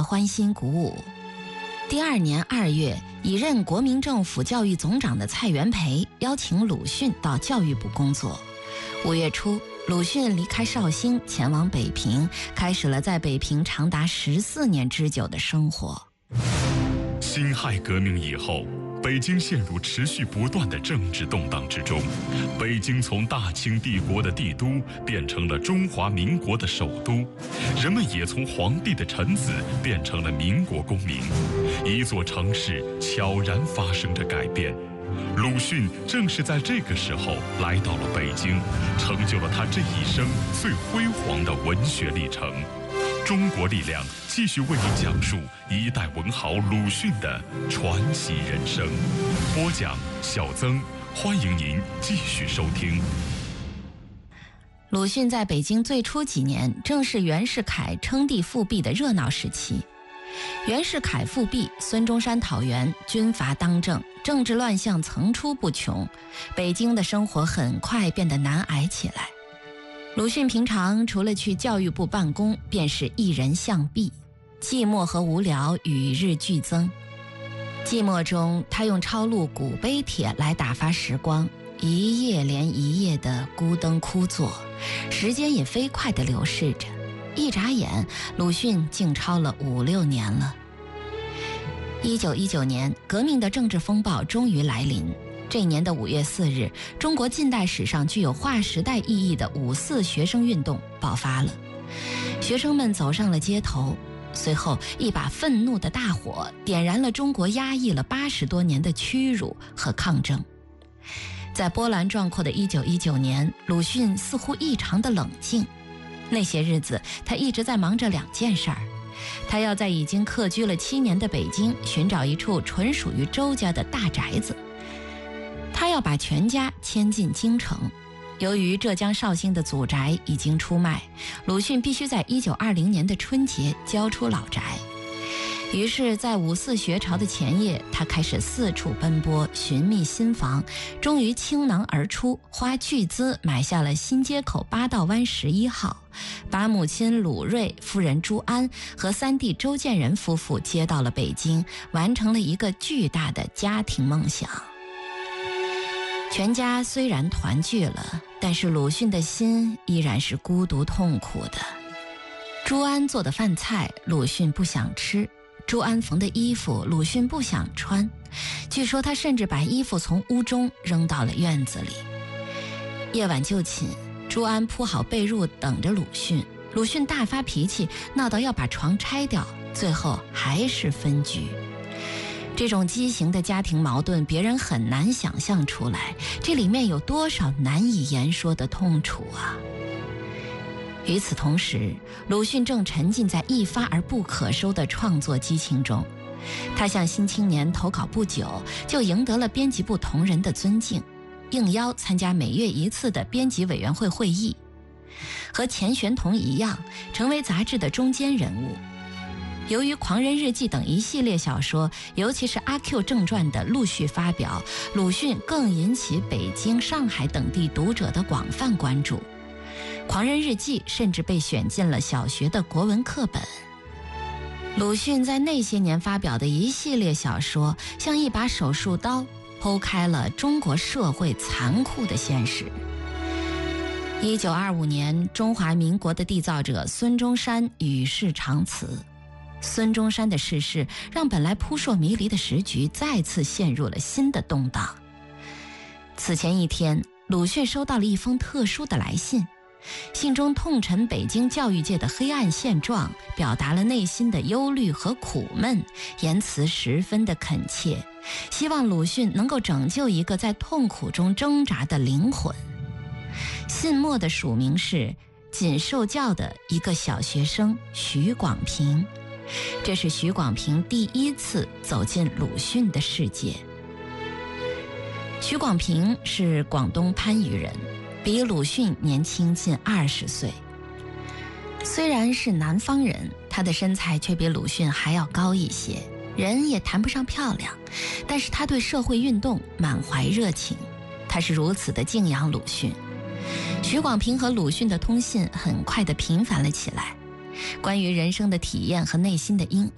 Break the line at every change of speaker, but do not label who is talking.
欢欣鼓舞。第二年2月，已任国民政府教育总长的蔡元培邀请鲁迅到教育部工作。5月初，鲁迅离开绍兴，前往北平，开始了在北平长达14年之久的生活。
辛亥革命以后，北京陷入持续不断的政治动荡之中，北京从大清帝国的帝都变成了中华民国的首都，人们也从皇帝的臣子变成了民国公民，一座城市悄然发生着改变。鲁迅正是在这个时候来到了北京，成就了他这一生最辉煌的文学历程。中国力量继续为你讲述一代文豪鲁迅的传奇人生。播讲小曾，欢迎您继续收听。
鲁迅在北京最初几年，正是袁世凯称帝复辟的热闹时期。袁世凯复辟，孙中山讨袁，军阀当政，政治乱象层出不穷，北京的生活很快变得难挨起来。鲁迅平常除了去教育部办公，便是一人向壁，寂寞和无聊与日俱增。寂寞中，他用抄录古碑帖来打发时光，一夜连一夜的孤灯枯坐，时间也飞快地流逝着。一眨眼，鲁迅竟抄了5-6年了。1919年，革命的政治风暴终于来临。这年的5月4日，中国近代史上具有划时代意义的5·4学生运动爆发了。学生们走上了街头，随后一把愤怒的大火点燃了中国压抑了80多年的屈辱和抗争。在波澜壮阔的1919年，鲁迅似乎异常的冷静。那些日子，他一直在忙着2件事儿。他要在已经客居了7年的北京寻找一处纯属于周家的大宅子。他要把全家迁进京城。由于浙江绍兴的祖宅已经出卖，鲁迅必须在1920年的春节交出老宅。于是在5·4学潮的前夜，他开始四处奔波，寻觅新房，终于倾囊而出，花巨资买下了新街口8道湾11号，把母亲鲁瑞、夫人朱安和3弟周建人夫妇接到了北京，完成了一个巨大的家庭梦想。全家虽然团聚了，但是鲁迅的心依然是孤独痛苦的。朱安做的饭菜，鲁迅不想吃；朱安缝的衣服，鲁迅不想穿。据说他甚至把衣服从屋中扔到了院子里。夜晚就寝，朱安铺好被褥等着鲁迅，鲁迅大发脾气，闹到要把床拆掉，最后还是分居。这种畸形的家庭矛盾，别人很难想象出来，这里面有多少难以言说的痛楚啊！与此同时，鲁迅正沉浸在一发而不可收的创作激情中。他向《新青年》投稿不久，就赢得了编辑部同仁的尊敬，应邀参加每月1次的编辑委员会会议，和钱玄同一样，成为杂志的中坚人物。由于《狂人日记》等一系列小说，尤其是《阿 Q 正传》的陆续发表，鲁迅更引起北京、上海等地读者的广泛关注。《狂人日记》甚至被选进了小学的国文课本。鲁迅在那些年发表的一系列小说，像一把手术刀，剖开了中国社会残酷的现实。1925年，中华民国的缔造者孙中山与世长辞。孙中山的逝世让本来扑朔迷离的时局再次陷入了新的动荡。此前一天，鲁迅收到了一封特殊的来信，信中痛陈北京教育界的黑暗现状，表达了内心的忧虑和苦闷，言辞十分的恳切，希望鲁迅能够拯救一个在痛苦中挣扎的灵魂。信末的署名是仅受教的一个小学生许广平。这是许广平第1次走进鲁迅的世界。许广平是广东番禺人，比鲁迅年轻近20岁。虽然是南方人，他的身材却比鲁迅还要高一些，人也谈不上漂亮，但是他对社会运动满怀热情，他是如此的敬仰鲁迅。许广平和鲁迅的通信很快地频繁了起来，关于人生的体验和内心的阴暗